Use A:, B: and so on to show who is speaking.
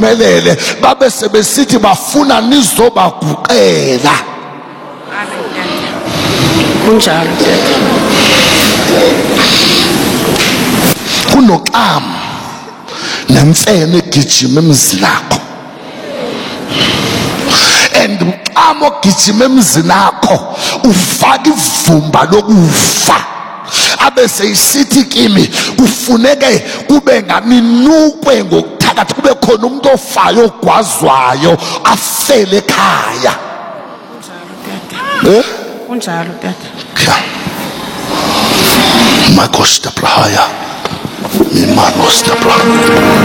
A: melele babe sebesithi bafuna nizobaguqela.
B: Kunjalo
A: Kunoklamu nemfene egijima emzini akho, and uklamu ogijima emzini akho ufaka ivumba lokufa, abe seyisithi kimi kufuneke kube ngaminukwe ngokuthakatha, kube khona umuntu ofayo ogwazwayo afele ekhaya.
B: kunjalo tata.
A: My gosh, the Prahaya. Mimanos the Prahaya.